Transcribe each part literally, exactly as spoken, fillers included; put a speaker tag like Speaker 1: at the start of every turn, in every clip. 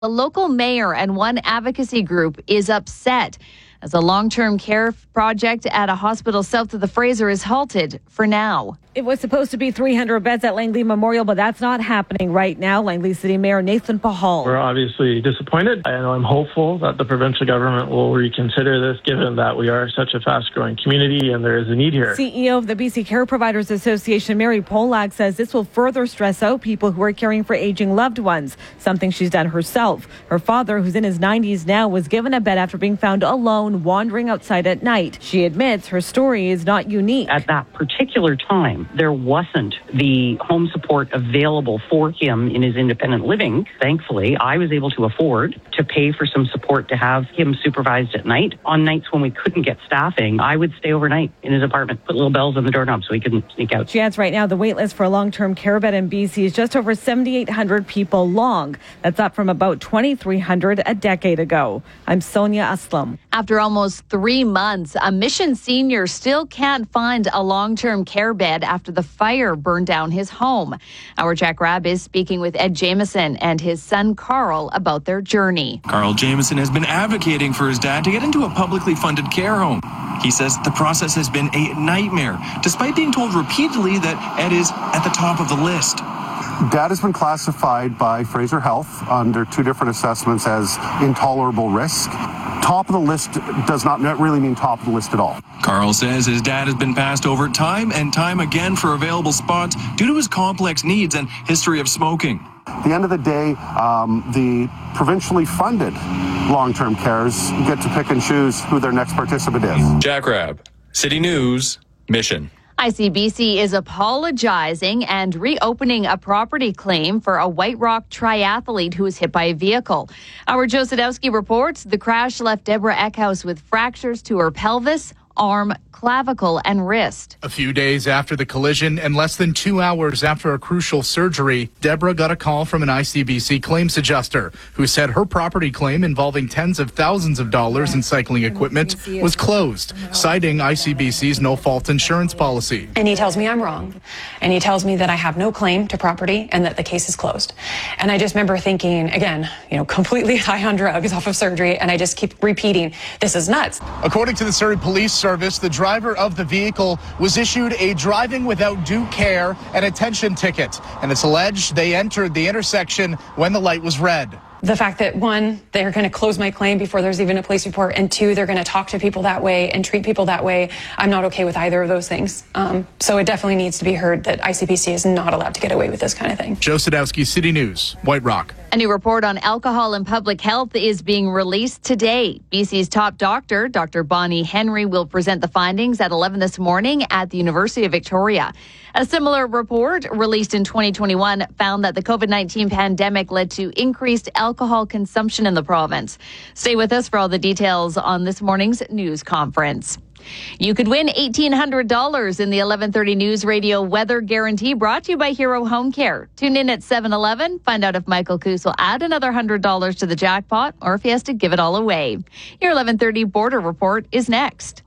Speaker 1: A local mayor and one advocacy group is upset as a long-term care project at a hospital south of the Fraser is halted for now.
Speaker 2: It was supposed to be three hundred beds at Langley Memorial, but that's not happening right now. Langley City Mayor Nathan Pahal.
Speaker 3: We're obviously disappointed, and I'm hopeful that the provincial government will reconsider this, given that we are such a fast-growing community and there is a need here.
Speaker 2: C E O of the B C Care Providers Association, Mary Polak, says this will further stress out people who are caring for aging loved ones, something she's done herself. Her father, who's in his nineties now, was given a bed after being found alone wandering outside at night. She admits her story is not unique.
Speaker 4: At that particular time, there wasn't the home support available for him in his independent living. Thankfully, I was able to afford to pay for some support to have him supervised at night. On nights when we couldn't get staffing, I would stay overnight in his apartment, put little bells on the doorknob so he couldn't sneak out.
Speaker 2: She adds right now the wait list for a long-term care bed in B C is just over seven thousand eight hundred people long. That's up from about two thousand three hundred a decade ago. I'm Sonia Aslam.
Speaker 1: After almost three months, a Mission senior still can't find a long-term care bed after the fire burned down his home. Our Jack Rabb is speaking with Ed Jameson and his son Carl about their journey.
Speaker 5: Carl Jameson has been advocating for his dad to get into a publicly funded care home. He says the process has been a nightmare, despite being told repeatedly that Ed is at the top of the list.
Speaker 6: Dad has been classified by Fraser Health under two different assessments as intolerable risk. Top of the list does not really mean top of the list at all.
Speaker 5: Carl says his dad has been passed over time and time again for available spots due to his complex needs and history of smoking.
Speaker 6: At the end of the day, um, the provincially funded long-term cares get to pick and choose who their next participant is.
Speaker 5: Jack Rabb, City News, Mission.
Speaker 1: I C B C is apologizing and reopening a property claim for a White Rock triathlete who was hit by a vehicle. Our Joe Sadowski reports the crash left Deborah Eckhouse with fractures to her pelvis, arm, clavicle, and wrist.
Speaker 7: A few days after the collision and less than two hours after a crucial surgery, Deborah got a call from an I C B C claims adjuster who said her property claim involving tens of thousands of dollars in cycling equipment was closed, citing I C B C's no-fault insurance policy.
Speaker 8: And he tells me I'm wrong. And he tells me that I have no claim to property and that the case is closed. And I just remember thinking, again, you know, completely high on drugs off of surgery, and I just keep repeating, this is nuts.
Speaker 7: According to the Surrey Police Service, the driver of the vehicle was issued a driving without due care and attention ticket, and it's alleged they entered the intersection when the light was red.
Speaker 8: The fact that, one, they're going to close my claim before there's even a police report, and two, they're going to talk to people that way and treat people that way, I'm not okay with either of those things. Um, so it definitely needs to be heard that I C B C is not allowed to get away with this kind of thing.
Speaker 7: Joe Sadowski, City News, White Rock.
Speaker 1: A new report on alcohol and public health is being released today. B C's top doctor, Doctor Bonnie Henry, will present the findings at eleven this morning at the University of Victoria. A similar report released in twenty twenty-one found that the COVID nineteen pandemic led to increased alcohol consumption in the province. Stay with us for all the details on this morning's news conference. You could win eighteen hundred dollars in the eleven thirty News Radio Weather Guarantee, brought to you by Hero Home Care. Tune in at seven eleven. Find out if Michael Coos will add another one hundred dollars to the jackpot or if he has to give it all away. Your eleven thirty Border Report is next.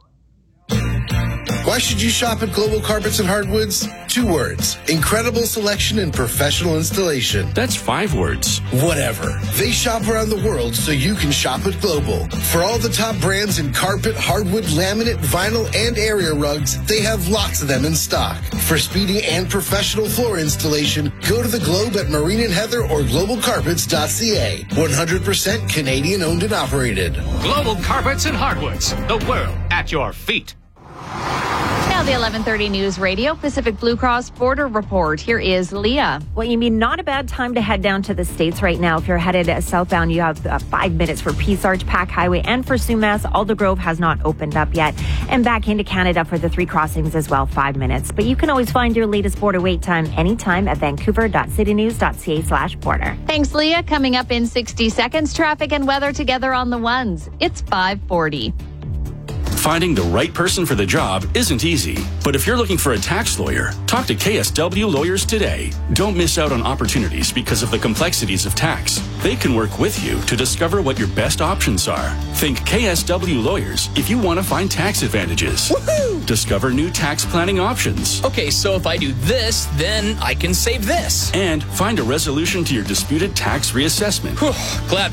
Speaker 9: Why should you shop at Global Carpets and Hardwoods? Two words. Incredible selection and professional installation.
Speaker 10: That's five words.
Speaker 9: Whatever. They shop around the world so you can shop at Global. For all the top brands in carpet, hardwood, laminate, vinyl, and area rugs, they have lots of them in stock. For speedy and professional floor installation, go to the Globe at Marine and Heather or global carpets dot c a. one hundred percent Canadian owned and operated.
Speaker 10: Global Carpets and Hardwoods. The world at your feet.
Speaker 1: Now the eleven thirty News Radio Pacific Blue Cross Border Report. Here is Leah.
Speaker 11: Well, you mean not a bad time to head down to the States right now. If you're headed southbound, you have uh, five minutes for Peace Arch, Pack Highway, and for Sumas. Aldergrove has not opened up yet. And back into Canada for the three crossings as well, five minutes. But you can always find your latest border wait time anytime at vancouver dot city news dot c a slash border.
Speaker 1: Thanks, Leah. Coming up in sixty seconds, traffic and weather together on the ones. It's five forty.
Speaker 12: Finding the right person for the job isn't easy, but if you're looking for a tax lawyer, talk to K S W Lawyers today. Don't miss out on opportunities because of the complexities of tax. They can work with you to discover what your best options are. Think K S W Lawyers if you want to find tax advantages.
Speaker 13: Woohoo!
Speaker 12: Discover new tax planning options.
Speaker 13: Okay, so if I do this, then I can save this.
Speaker 12: And find a resolution to your disputed tax reassessment.
Speaker 13: Whew, glad